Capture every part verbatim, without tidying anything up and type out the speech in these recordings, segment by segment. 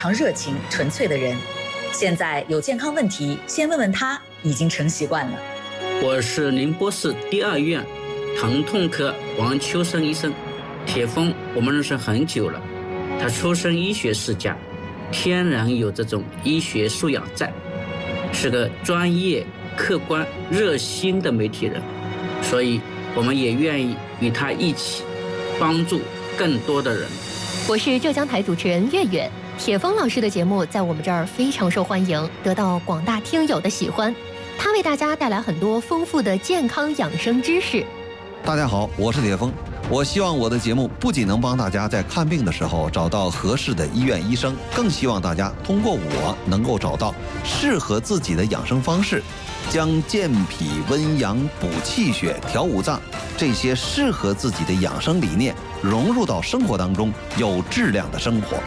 常热情纯粹的人。现在有健康问题，先问问他，已经成习惯了。 我是宁波市第二院疼痛科王秋生医生。铁峰我们认识很久了，他出身医学世家，天然有这种医学素养在，是个专业、客观、热心的媒体人，所以我们也愿意与他一起帮助更多的人。 我是浙江台主持人月月。铁峰老师的节目在我们这儿非常受欢迎，得到广大听友的喜欢。他为大家带来很多丰富的健康养生知识。 大家好，我是铁峰。我希望我的节目不仅能帮大家在看病的时候找到合适的医院医生，更希望大家通过我能够找到适合自己的养生方式，将健脾温阳、补气血、调五脏这些适合自己的养生理念融入到生活当中，有质量的生活。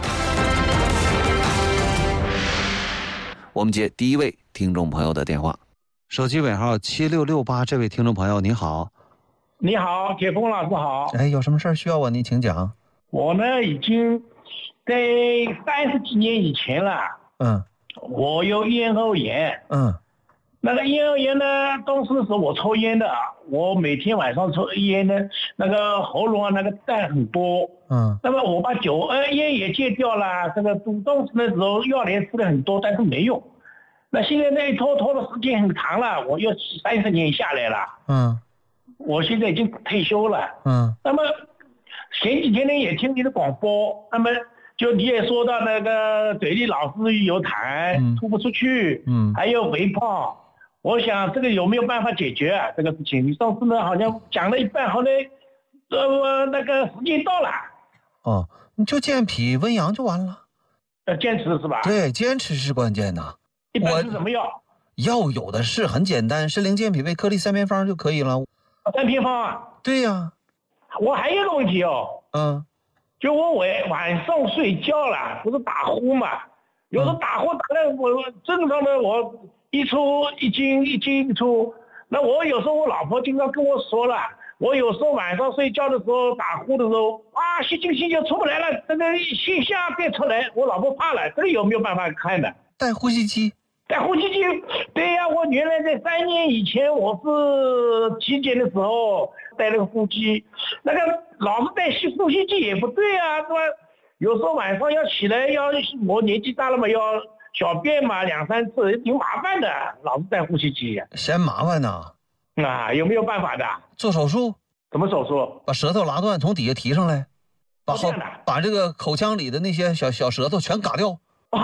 我们接第一位听众朋友的电话，手机尾号七六六八，这位听众朋友你好。 你好，铁峰老师好。 哎，有什么事儿需要我？您请讲。 我呢，已经在三十几年以前了。 嗯。 我有咽喉炎。 嗯。 那个咽喉炎呢，当时是我抽烟的，我每天晚上抽烟呢，那个喉咙啊，那个痰很多。 嗯。 那么我把酒呃烟也戒掉了，这个当时的时候药也吃了很多，但是没用。那现在那一拖拖的时间很长了，我又三十年下来了。 嗯。 我现在已经退休了。 嗯。 那么前几天呢也听你的广播，那么就你也说到那个嘴里老是有痰，嗯、吐不出去， 嗯， 还有肥胖。我想这个有没有办法解决啊？这个事情，你上次呢好像讲了一半，后来呃那个时间到了。 哦，你就健脾温阳就完了。 呃，坚持是吧？ 对，坚持是关键呐。 一般是什么药？ 药有的是，很简单，参苓健脾胃颗粒三偏方就可以了。 三偏方啊？ 对呀、啊。 我还有一个问题哦。 嗯。 就我晚晚上睡觉了，不是打呼嘛？有时候打呼打的我正常的我一出一进一进一出，那我有时候我老婆经常跟我说了，我有时候晚上睡觉的时候打呼的时候啊，吸进去就出不来了，这个吸下再出来，我老婆怕了，这个有没有办法看的？ 带呼吸机。 带呼吸机，对呀、啊，我原来在三年以前我是体检的时候带那个呼吸，那个老是带吸呼吸机也不对啊，是吧？有时候晚上要起来要，我年纪大了嘛，要小便嘛两三次，挺麻烦的，老是带呼吸机。 嫌麻烦呐？ 啊，有没有办法的？ 做手术？ 怎么手术？ 把舌头拉断，从底下提上来，把后把这个口腔里的那些小小舌头全嘎掉。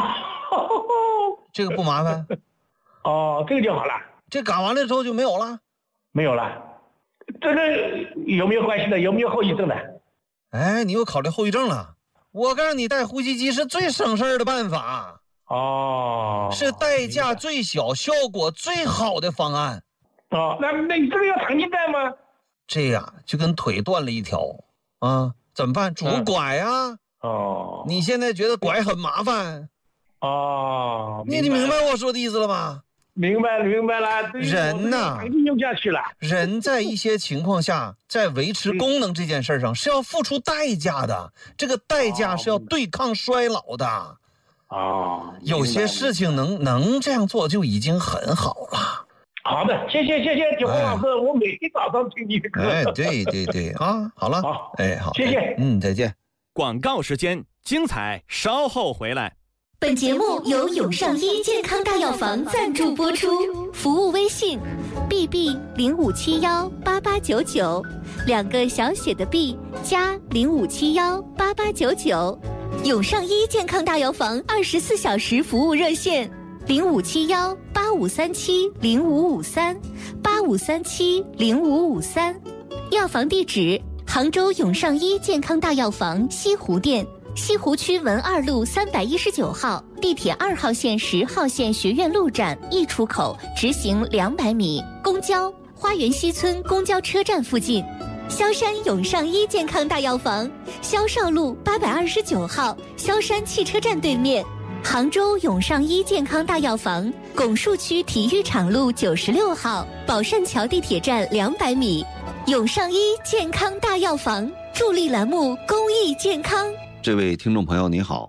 这个不麻烦。 哦，这个就好了。 这嘎完了之后就没有了。 没有了。这个有没有关系的？有没有后遗症的？ 哎，你又考虑后遗症了。我告诉你，带呼吸机是最省事儿的办法。 哦。是代价最小、效果最好的方案。 哦，那那你这个要长期带吗？ 这样就跟腿断了一条啊，怎么办？拄拐啊。 哦。 你现在觉得拐很麻烦？ 哦。 你你明白我说的意思了吗？ 明白了，明白了。 人呐， 长期用下去了。 人在一些情况下，在维持功能这件事上是要付出代价的，这个代价是要对抗衰老的。 哦。 有些事情能能这样做就已经很好了。 好的，谢谢谢谢铁峰老师、哎，我每天早上听你的课。 哎，对对对啊，好了， 好， 哎好， 谢谢， 嗯，再见。 广告时间，精彩稍后回来。 本节目由永上医健康大药房赞助播出，服务微信 B B 零五七幺八八九九，两个小写的 B 加零五七幺八八九九，永上医健康大药房二十四小时服务热线零五七幺八五三七零五五三八五三七零五五三，药房地址杭州永上医健康大药房西湖店。西湖区文二路三百一十九号，地铁二号线十号线学院路站 E 出口直行两百米，公交花园西村公交车站附近。萧山永上医健康大药房，萧少路八百二十九号，萧山汽车站对面。杭州永上医健康大药房，拱墅区体育场路九十六号，宝善桥地铁站两百米。永上医健康大药房助力栏目公益健康。 这位听众朋友你好。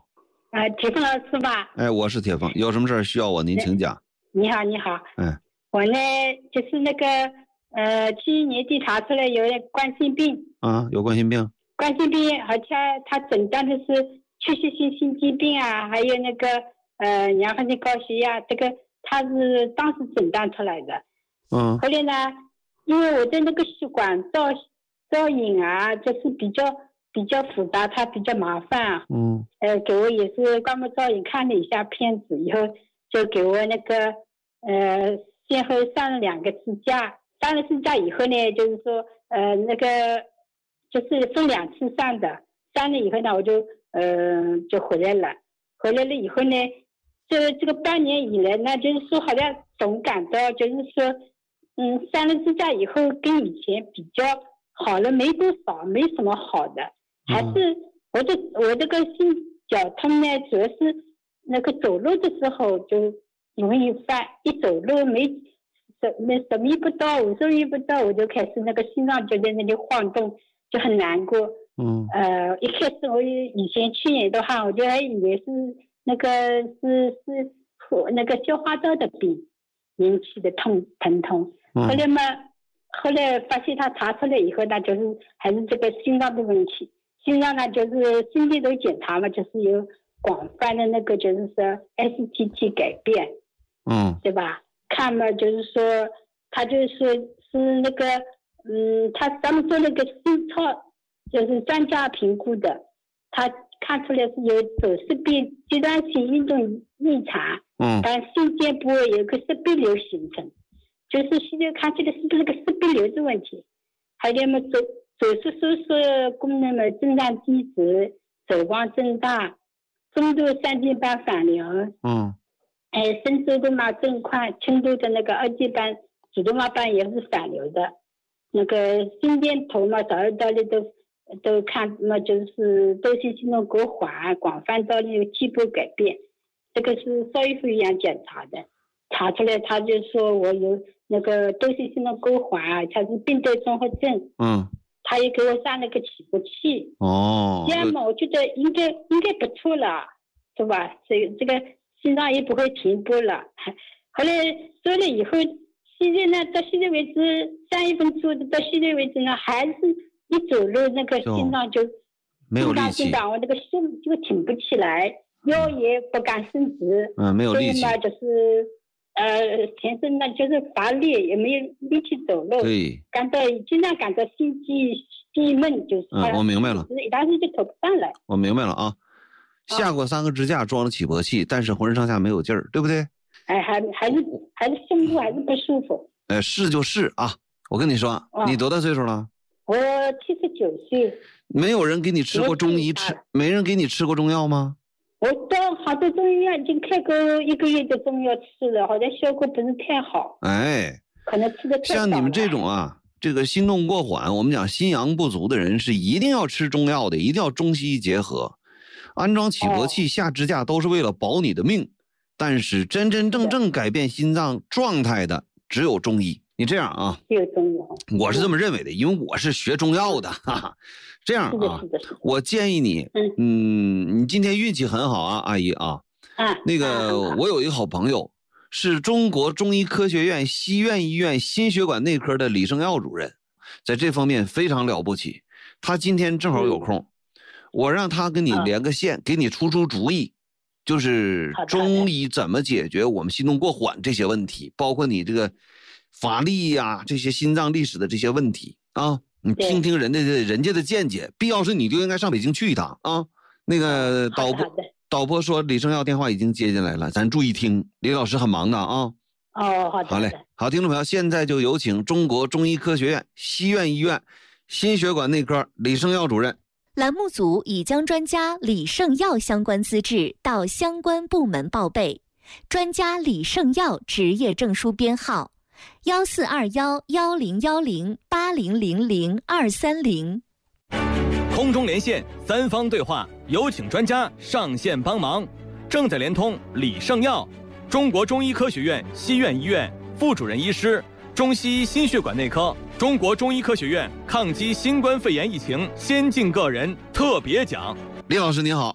呃，铁峰老师吧？ 哎，我是铁峰，有什么事儿需要我您请讲。 你好，你好。 哎， 我呢就是那个呃，去年底查出来有点冠心病。 啊，有冠心病。 冠心病，而且他诊断的是缺血性心肌病啊，还有那个呃两方面高血压，这个他是当时诊断出来的。 嗯。 后来呢，因为我的那个血管造造影啊，就是比较比较复杂，它比较麻烦啊。 嗯。 呃，给我也是光目造影看了一下片子以后，就给我那个呃，先后上了两个支架，上了支架以后呢，就是说呃那个就是分两次上的，上了以后呢，我就呃就回来了，回来了以后呢，这这个半年以来呢，就是说好像总感到就是说，嗯，上了支架以后跟以前比较好了没多少，没什么好的，还是我的我这个心绞痛呢，主要是那个走路的时候就容易犯，一走路没没十米不到五十米不到，我就开始那个心脏就在那里晃动，就很难过。 嗯。 呃，一开始我以前去年的话，我就还以为是那个是是那个消化道的病引起的痛疼痛。 嗯。 后来嘛，后来发现他查出来以后呢，就是还是这个心脏的问题。心脏呢，就是心电图检查嘛，就是有广泛的那个就是说 S T T 改变。 嗯。 对吧？看嘛，就是说，他就是说是那个，嗯，他咱们做那个心超，就是专家评估的，他看出来是有走失病阶段性运动异常， 嗯， 但心尖部位有个失壁瘤形成，就是现在看起来是不是个失壁瘤的问题？还有么走走势收缩功能嘛，震荡低直，走光增大，中度三尖瓣反流， 嗯。 哎，深周动脉正宽，轻度的那个二尖瓣主动脉瓣也是反流的，那个心电图嘛，早日道理都都看嘛，就是窦性心动过缓，广泛道理有基部改变，这个是邵逸夫医院检查的，查出来他就说我有那个窦性心动过缓啊，它是病窦综合症， 嗯， 他也给我上那个起搏器， 哦， 这样嘛，我觉得应该应该不错了，是吧？这个这个。心脏也不会停步了。后来做了以后，现在呢，到现在为止，三月份做的，到现在为止呢，还是一走路那个心脏就没有力气， 我那个心就挺不起来，腰也不敢伸直， 嗯，没有力气， 所以嘛，就是呃，全身呢就是乏力，也没有力气走路， 对， 感到经常感到心悸闭闷，就是嗯，我明白了， 当时就走不上来， 我明白了啊。下过三个支架，装了起搏器，但是浑身上下没有劲儿，对不对？ 哎，还还是还是胸部还是不舒服。 哎，是就是啊，我跟你说，哦、你多大岁数了？ 我七十九岁。 没有人给你吃过中医吃，没人给你吃过中药吗？ 我到好多中医院已经开过一个月的中药吃了，好像效果不是太好。 哎， 可能吃的太少了。 像你们这种啊，这个心动过缓，我们讲心阳不足的人是一定要吃中药的，一定要中西医结合。安装起搏器、下支架都是为了保你的命，但是真真正正改变心脏状态的只有中医。你这样啊， 只有中医， 我是这么认为的，因为我是学中药的。哈哈，这样啊，我建议你，嗯嗯，你今天运气很好啊，阿姨啊。 啊， 那个我有一个好朋友，是中国中医科学院西苑医院心血管内科的李胜耀主任，在这方面非常了不起。他今天正好有空。嗯，我让他跟你连个线，给你出出主意，就是中医怎么解决我们心动过缓这些问题，包括你这个乏力呀、啊、这些心脏历史的这些问题啊，你听听人家的人家的见解，必要时你就应该上北京去一趟啊。那个导播导播说李胜耀电话已经接进来了，咱注意听，李老师很忙的啊。 哦，好的， 好嘞，好，听众朋友，现在就有请中国中医科学院西苑医院心血管内科李胜耀主任。 栏目组已将专家李胜耀相关资质到相关部门报备。专家李胜耀执业证书编号幺四二幺幺零幺零八零零零二三零。 空中连线，三方对话，有请专家上线帮忙。正在连通李胜耀，中国中医科学院西苑医院副主任医师，中西医心血管内科，中国中医科学院抗击新冠肺炎疫情先进个人特别奖。 李老师您好。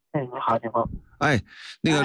哎，你好，你好。 哎，那个